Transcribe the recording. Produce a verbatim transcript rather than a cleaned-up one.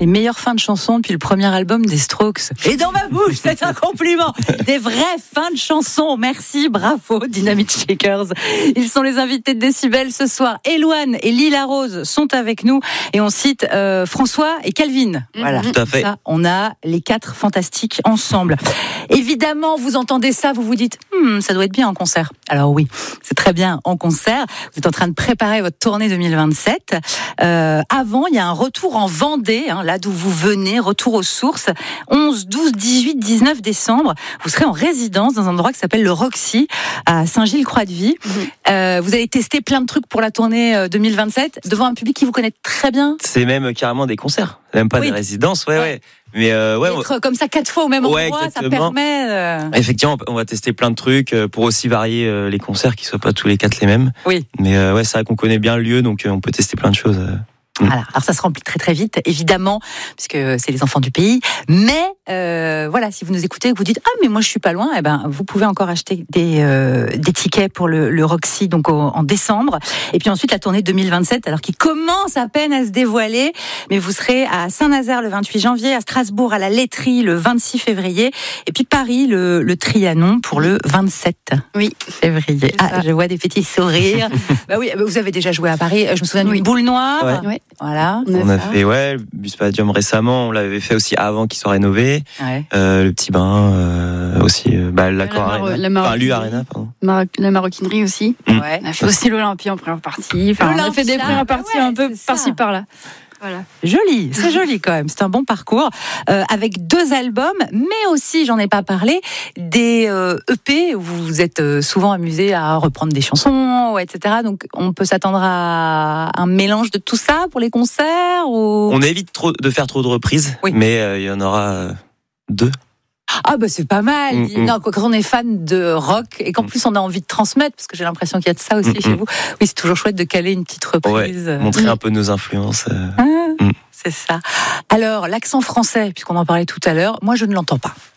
les meilleures fins de chansons depuis le premier album des Strokes. Et dans ma bouche, c'est un compliment. Des vraies fins de chansons. Merci, bravo, Dynamite Shakers. Ils sont les invités de Décibel ce soir. Éloane et Lila Rose sont avec nous et on cite euh, François et Calvin. Voilà. Tout à fait. Ça, on a les quatre fantastiques ensemble. Évidemment, vous entendez ça, vous vous dites, hm, ça doit être bien en concert. Alors oui, c'est très bien en concert. Vous êtes en train de préparer votre tournée deux mille vingt-sept. Euh, avant, il y a un retour en Vendée, hein, là d'où vous venez, retour aux sources. onze, douze, dix-huit, dix-neuf décembre. Vous serez en résidence dans un endroit qui s'appelle le Roxy à Saint-Gilles-Croix-de-Vie. Mmh. Euh, vous allez tester plein de trucs pour la tournée deux mille vingt-sept devant un public qui vous connaît très bien. C'est même carrément des concerts, même pas oui. des résidences, ouais, ouais. ouais. Mais euh, ouais, être comme ça quatre fois au même ouais, endroit, exactement. Ça permet. Euh... Effectivement, on va tester plein de trucs pour aussi varier les concerts, qui soient pas tous les quatre les mêmes. Oui. Mais euh, ouais, c'est vrai qu'on connaît bien le lieu, donc on peut tester plein de choses. Voilà. Alors ça se remplit très très vite, évidemment, puisque c'est les enfants du pays. Mais euh, voilà, si vous nous écoutez et que vous dites ah mais moi je suis pas loin, eh ben vous pouvez encore acheter des euh, des tickets pour le, le Roxy donc au, en décembre. Et puis ensuite la tournée deux mille vingt-sept, alors qui commence à peine à se dévoiler, mais vous serez à Saint-Nazaire le vingt-huit janvier, à Strasbourg à la Laiterie le vingt-six février, et puis Paris le, le Trianon pour le vingt-sept oui. février. Ah, je vois des petits sourires. Bah oui, vous avez déjà joué à Paris. Je me souviens oui. d'une boule noire. Ouais. Ouais. Voilà. On, on a ça. fait ouais, le Buspadium récemment, on l'avait fait aussi avant qu'il soit rénové. Ouais. Euh, le petit bain euh, aussi, euh, bah, l'accord la, Maro- Arena. la Maro- enfin, l'U Arena, pardon. Mar- la maroquinerie aussi. Mmh. Ouais. On a fait aussi l'Olympia en première partie. Enfin, on a fait des premières parties ouais, un peu par-ci par-là. Voilà. Joli, c'est joli quand même. C'est un bon parcours euh, avec deux albums, mais aussi, j'en ai pas parlé, des euh, E P où vous vous êtes euh, souvent amusé à reprendre des chansons, et cetera. Donc, on peut s'attendre à un mélange de tout ça pour les concerts ou... On évite trop de faire trop de reprises, oui. mais il euh, y en aura euh, deux. Ah bah c'est pas mal. Mm-hmm. Non, quand on est fan de rock et qu'en plus on a envie de transmettre, parce que j'ai l'impression qu'il y a de ça aussi mm-hmm. chez vous. Oui, c'est toujours chouette de caler une petite reprise. Ouais, montrer mm-hmm. un peu nos influences. Euh... Ah, mm. C'est ça. Alors l'accent français, puisqu'on en parlait tout à l'heure, moi je ne l'entends pas.